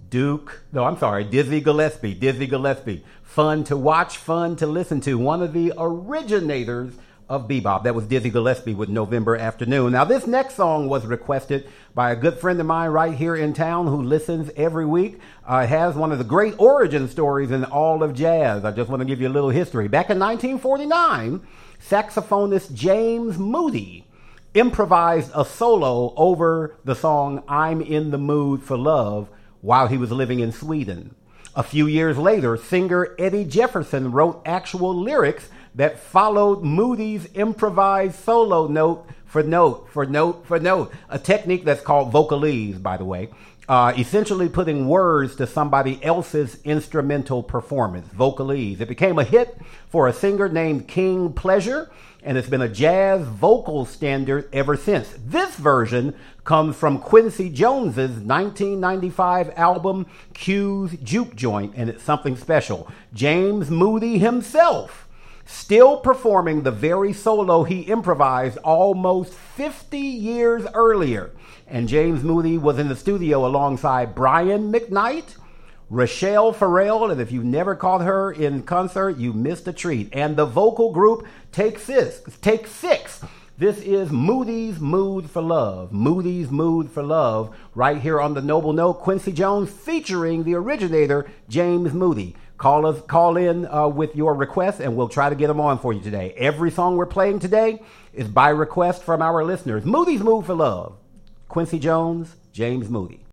Dizzy Gillespie. Dizzy Gillespie. Fun to watch, fun to listen to. One of the originators of bebop. That was Dizzy Gillespie with November Afternoon. Now, this next song was requested by a good friend of mine right here in town who listens every week. It has one of the great origin stories in all of jazz. I just want to give you a little history. Back in 1949, saxophonist James Moody improvised a solo over the song I'm in the Mood for Love while he was living in Sweden. A few years later, singer Eddie Jefferson wrote actual lyrics that followed Moody's improvised solo note for note for note for note, a technique that's called vocalese, by the way, essentially putting words to somebody else's instrumental performance, vocalese. It became a hit for a singer named King Pleasure, and it's been a jazz vocal standard ever since. This version comes from Quincy Jones's 1995 album, Q's Juke Joint, and it's something special. James Moody himself still performing the very solo he improvised almost 50 years earlier. And James Moody was in the studio alongside Brian McKnight, Rachelle Farrell, and if you've never caught her in concert, you missed a treat. And the vocal group Take Six. This is Moody's Mood for Love. Moody's Mood for Love, right here on the Noble Note. Quincy Jones featuring the originator, James Moody. Call in with your requests, and we'll try to get them on for you today. Every song we're playing today is by request from our listeners. Moody's Mood for Love. Quincy Jones, James Moody.